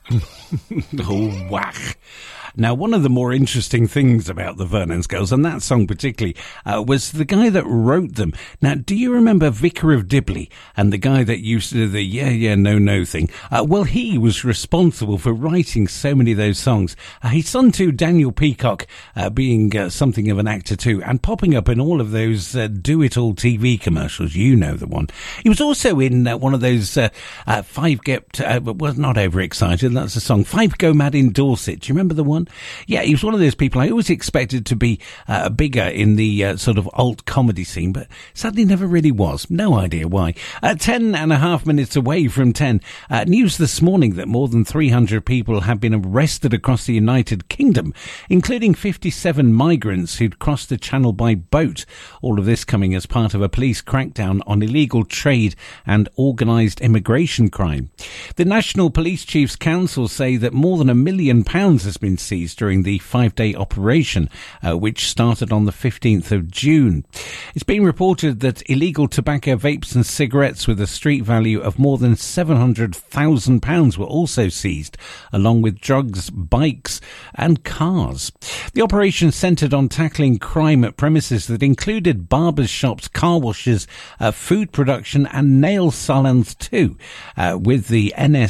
Oh, whack. Now, one of the more interesting things about the Vernon's Girls, and that song particularly, was the guy that wrote them. Now, do you remember Vicar of Dibley and the guy that used to do the yeah, no thing? Well, he was responsible for writing so many of those songs. His son too, Daniel Peacock, being something of an actor too, and popping up in all of those do-it-all TV commercials. You know the one. He was also in one of those Five Not Overexcited, that's a song, Five Go Mad in Dorset. Do you remember the one? Yeah, he was one of those people I always expected to be bigger in the sort of alt comedy scene, but sadly never really was. No idea why. 10.5 minutes away from 10. News this morning that more than 300 people have been arrested across the United Kingdom, including 57 migrants who'd crossed the channel by boat. All of this coming as part of a police crackdown on illegal trade and organised immigration crime. The National Police Chiefs Council say that more than £1 million has been seized during the 5-day operation, which started on the 15th of June. It's been reported that illegal tobacco, vapes and cigarettes with a street value of more than £700,000 were also seized, along with drugs, bikes and cars. The operation centred on tackling crime at premises that included barbers' shops, car washes, food production and nail salons too, with the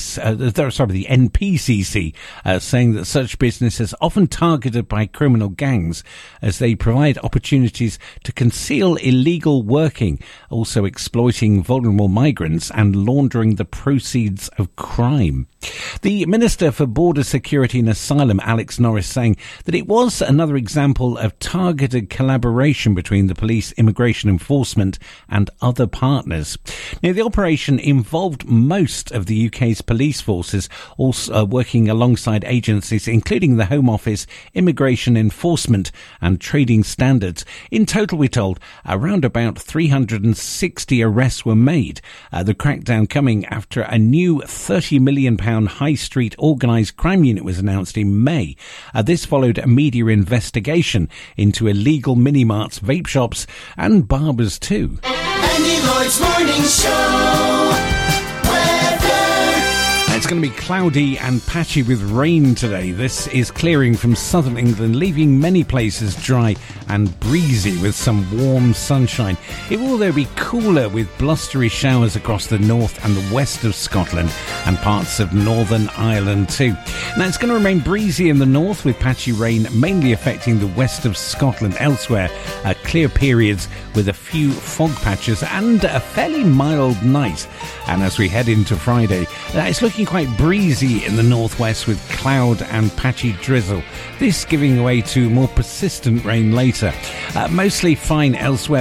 NPCC saying that such business is often targeted by criminal gangs as they provide opportunities to conceal illegal working, also exploiting vulnerable migrants and laundering the proceeds of crime. The Minister for Border Security and Asylum, Alex Norris, saying that it was another example of targeted collaboration between the police, immigration enforcement and other partners. Now, the operation involved most of the UK's police forces, also working alongside agencies including the Home Office, Immigration Enforcement and Trading Standards. In total, we're told, around about 360 arrests were made. The crackdown coming after a new £30 million high street organised crime unit was announced in May. This followed a media investigation into illegal mini-marts, vape shops and barbers too. Andy Lloyd's Morning Show. It's going to be cloudy and patchy with rain today. This is clearing from southern England, leaving many places dry and breezy with some warm sunshine. It will, though, be cooler with blustery showers across the north and the west of Scotland and parts of Northern Ireland too. Now, it's going to remain breezy in the north with patchy rain mainly affecting the west of Scotland. Elsewhere, clear periods with a few fog patches and a fairly mild night. And as we head into Friday, it's looking quite breezy in the northwest with cloud and patchy drizzle. This giving way to more persistent rain later. Mostly fine elsewhere.